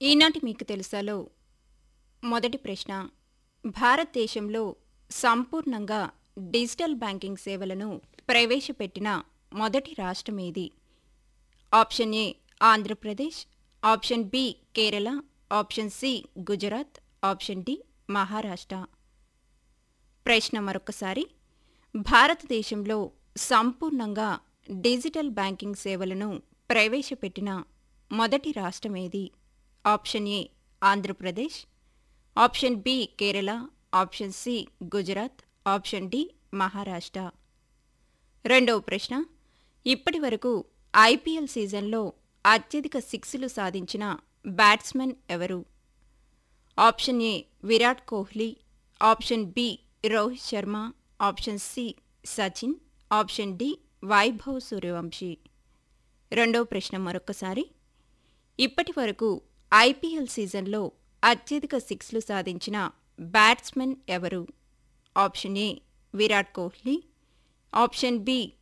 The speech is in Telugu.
ఈనాటి మీకు తెలుసాలో మొదటి ప్రశ్న, భారతదేశంలో సంపూర్ణంగా డిజిటల్ బ్యాంకింగ్ సేవలను ప్రవేశపెట్టిన మొదటి రాష్ట్రమేది? Option A Andhra Pradesh, option B Kerala, option C Gujarat, option D Maharashtra. ప్రశ్న మరొకసారి, భారతదేశంలో సంపూర్ణంగా డిజిటల్ బ్యాంకింగ్ సేవలను ప్రవేశపెట్టిన మొదటి రాష్ట్రమేది? Option A Andhra Pradesh, option B Kerala, option C Gujarat, option D Maharashtra. రెండవ ప్రశ్న, ఇప్పటివరకు ఐపీఎల్ సీజన్లో అత్యధిక సిక్స్లు సాధించిన బ్యాట్స్మెన్ ఎవరు? Option A Virat Kohli, option B Rohit Sharma, option C Sachin, option D Vaibhav Suryavanshi. రెండవ ప్రశ్న మరొకసారి, ఇప్పటివరకు ఐపీఎల్ సీజన్లో అత్యధిక సిక్స్లు సాధించిన బ్యాట్స్మెన్ ఎవరు? Option A Virat Kohli, option B